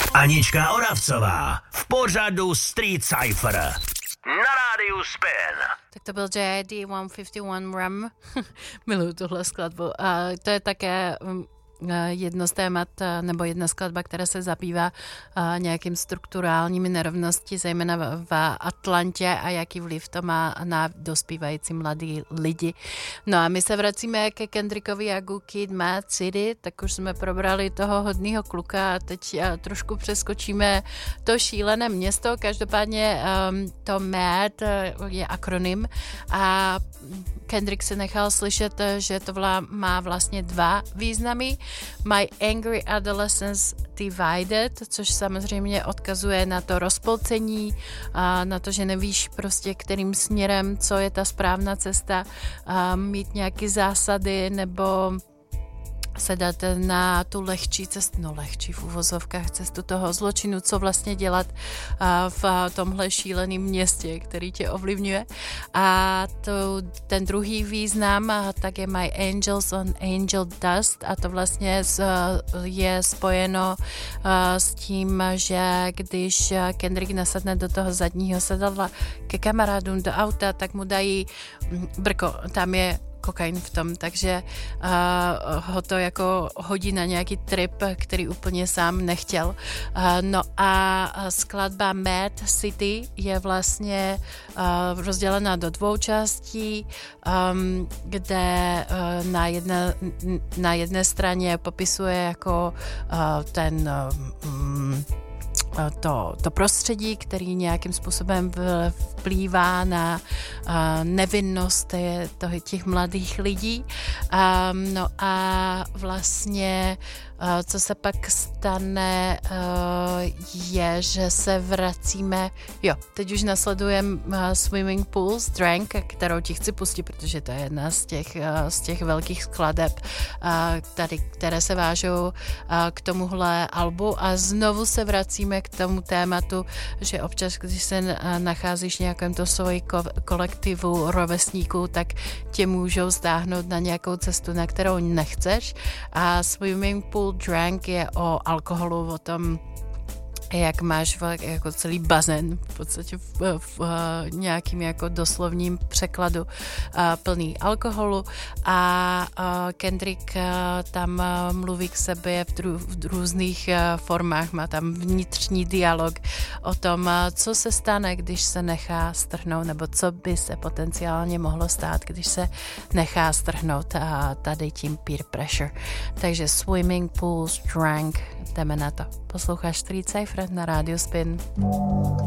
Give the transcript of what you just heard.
Anička Oravcová v pořadu Street Cypher na rádiu Spin. Tak to byl JID 151 Rum. Miluju tuhle skladbu. A to je také jedno z témat, nebo jedna skladba, která se zabývá nějakým strukturálními nerovnosti, zejména v Atlantě a jaký vliv to má na dospívající mladí lidi. No a my se vracíme ke Kendrickovi a Kid Mad City, tak už jsme probrali toho hodného kluka a teď trošku přeskočíme to šílené město. Každopádně to Mad je akronym a Kendrick se nechal slyšet, že to má vlastně dva významy. My Angry Adolescence Divided, což samozřejmě odkazuje na to rozpolcení, na to, že nevíš prostě kterým směrem, co je ta správná cesta, mít nějaké zásady nebo se dát na tu lehčí cestu, no lehčí v uvozovkách cestu toho zločinu, co vlastně dělat v tomhle šíleném městě, který tě ovlivňuje. A ten druhý význam, tak je My Angels on Angel Dust a to vlastně je spojeno s tím, že když Kendrick nasadne do toho zadního sedadla ke kamarádům do auta, tak mu dají brko, tam je kokain v tom, takže ho to jako hodí na nějaký trip, který úplně sám nechtěl. No a skladba Mad City je vlastně rozdělená do dvou částí, kde na jedné straně popisuje jako ten to prostředí, který nějakým způsobem vplývá na nevinnost těch mladých lidí. No a vlastně co se pak stane, je, že se vracíme, teď už nasledujeme Swimming Pools Drank, kterou ti chci pustit, protože to je jedna z těch velkých skladeb, které se vážou k tomuhle albu a znovu se vracíme k tomu tématu, že občas, když se nacházíš v nějakém to svoji kolektivu rovesníků, tak tě můžou stáhnout na nějakou cestu, na kterou nechceš a Swimming Pool Drank je o alkoholu, o tom, jak máš jako celý bazén v podstatě v nějakým jako doslovním překladu plný alkoholu a Kendrick tam mluví k sobě v různých formách, má tam vnitřní dialog o tom, co se stane, když se nechá strhnout, nebo co by se potenciálně mohlo stát, když se nechá strhnout tady tím peer pressure. Takže Swimming Pools Drank, jdeme na to. Posloucháš Street Cypher na rádiu Spin.